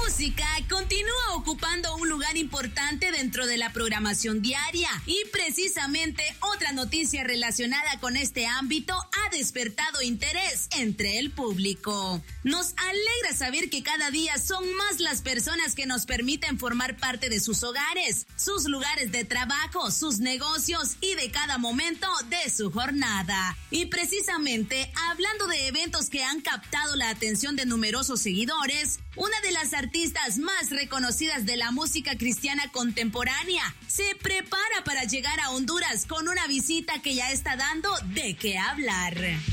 música continúa ocupando un lugar importante dentro de la programación diaria y precisamente otra noticia relacionada con este ámbito ha despertado interés entre el público. Nos alegra saber que cada día son más las personas que nos permiten formar parte de sus hogares, sus lugares de trabajo, sus negocios y de cada momento de su jornada. Y precisamente hablando de eventos que han captado la atención de numerosos seguidores, una de las artistas más reconocidas de la música cristiana contemporánea se prepara para llegar a Honduras con una visita que ya está dando de qué hablar.